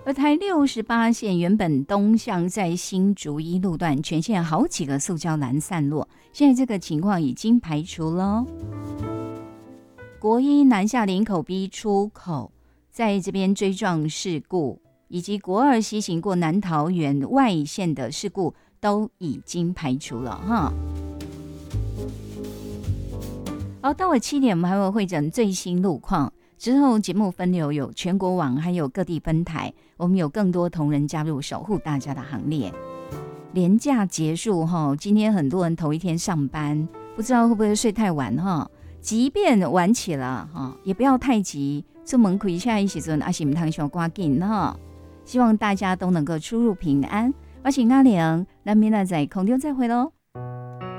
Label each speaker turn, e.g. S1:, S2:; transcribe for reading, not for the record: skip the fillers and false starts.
S1: 而台68线原本东向在新竹一路段全线好几个塑胶篮散落，现在这个情况已经排除了。国一南下林口 B 出口在这边追撞事故，以及国二西行过南桃园外线的事故都已经排除了哈。好，到了7点，我们还会汇整最新路况。之后节目分流有全国网，还有各地分台，我们有更多同仁加入守护大家的行列。连假结束哈，今天很多人头一天上班，不知道会不会睡太晚哈。即便晚起了哈，也不要太急，出门开车的时阵也是不通伤赶紧哈。希望大家都能够出入平安。我是阿玲，咱明仔载空中再会喽。